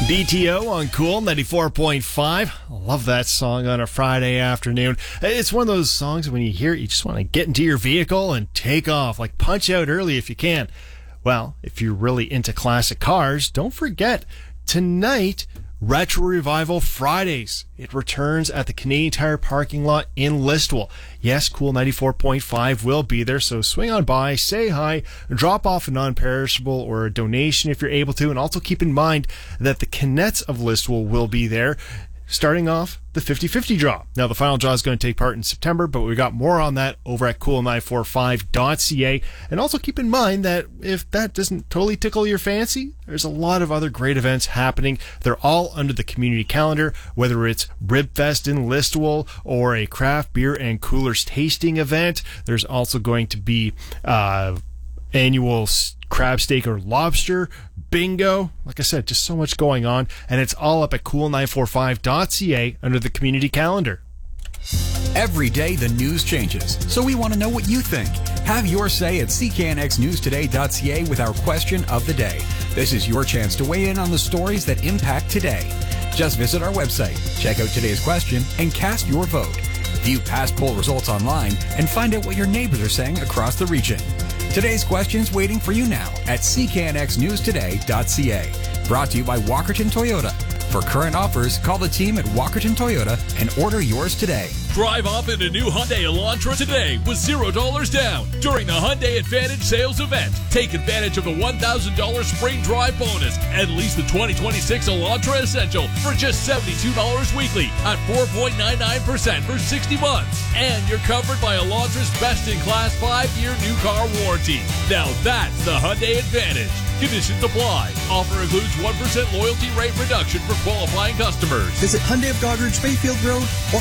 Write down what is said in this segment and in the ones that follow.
BTO on Cool 94.5. I love that song on a Friday afternoon. It's one of those songs when you hear it, you just want to get into your vehicle and take off, like punch out early if you can. Well, if you're really into classic cars, don't forget, tonight, Retro Revival Fridays. It returns at the Canadian Tire parking lot in Listowel. Yes, Cool 94.5 will be there, so swing on by, say hi, drop off a non-perishable or a donation if you're able to, and also keep in mind that the Canettes of Listowel will be there, starting off the 50-50 draw. Now, the final draw is going to take part in September, but we got more on that over at cool945.ca. And also keep in mind that if that doesn't totally tickle your fancy, there's a lot of other great events happening. They're all under the community calendar, whether it's Ribfest in Listowel or a craft beer and coolers tasting event. There's also going to be annual crab steak or lobster bingo. Like I said, just so much going on, and it's all up at cool945.ca under the community calendar. Every day the news changes, so we want to know what you think. Have your say at cknxnewstoday.ca with our question of the day. This is your chance to weigh in on the stories that impact today. Just visit our website, check out today's question, and cast your vote. View past poll results online and find out what your neighbors are saying across the region. Today's question's waiting for you now at cknxnewstoday.ca. Brought to you by Walkerton Toyota. For current offers, call the team at Walkerton Toyota and order yours today. Drive off in a new Hyundai Elantra today with $0 down during the Hyundai Advantage sales event. Take advantage of the $1,000 spring drive bonus and lease the 2026 Elantra Essential for just $72 weekly at 4.99% for 60 months. And you're covered by Elantra's best-in-class 5-year new car warranty. Now that's the Hyundai Advantage. Conditions apply. Offer includes 1% loyalty rate reduction for qualifying customers. Visit Hyundai of Goderich Bayfield Road or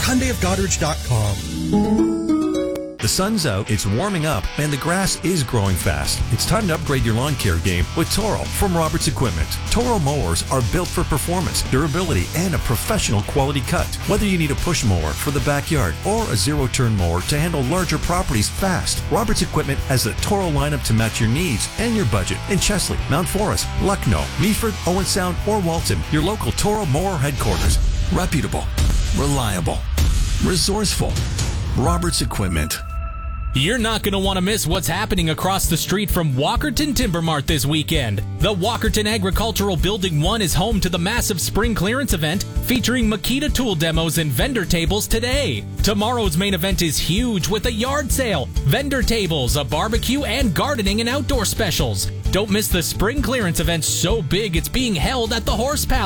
HyundaiofGoderich.com. The sun's out, it's warming up, and the grass is growing fast. It's time to upgrade your lawn care game with Toro from Roberts Equipment. Toro mowers are built for performance, durability, and a professional quality cut. Whether you need a push mower for the backyard or a zero-turn mower to handle larger properties fast, Roberts Equipment has the Toro lineup to match your needs and your budget in Chesley, Mount Forest, Lucknow, Meaford, Owen Sound, or Walton. Your local Toro mower headquarters. Reputable, reliable, resourceful. Roberts Equipment. You're not going to want to miss what's happening across the street from Walkerton Timber Mart this weekend. The Walkerton Agricultural Building 1 is home to the massive spring clearance event featuring Makita tool demos and vendor tables today. Tomorrow's main event is huge with a yard sale, vendor tables, a barbecue, and gardening and outdoor specials. Don't miss the spring clearance event so big it's being held at the Horse Palace.